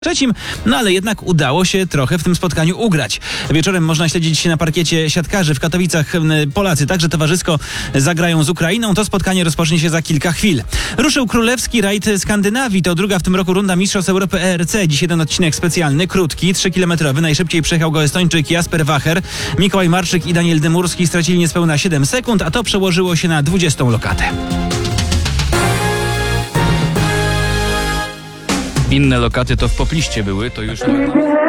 trzecim, no ale jednak udało się trochę w tym spotkaniu ugrać. Wieczorem można śledzić na parkiecie siatkarzy w Katowicach. Polacy także towarzysko zagrają z Ukrainą. To spotkanie rozpocznie się za kilka chwil. Ruszył królewski rajd Skandynawii. To druga w tym roku runda Mistrzostw Europy ERC. Dziś jeden odcinek specjalny, krótki, 3-kilometrowy. Najszybciej przejechał go Estończyk Jasper Wacher. Mikołaj Marczyk i Daniel Dymurski stracili niespełna 7 sekund, a to przełożyło się na 20. lokatę. Inne lokaty to w Popliście były, to już...